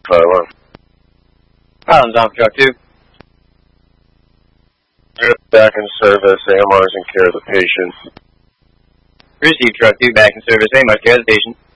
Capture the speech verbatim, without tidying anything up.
five one. Problems on truck two. Back in service, A M R's in care of the patient. Receive truck two back in service, A M R's care of the patient.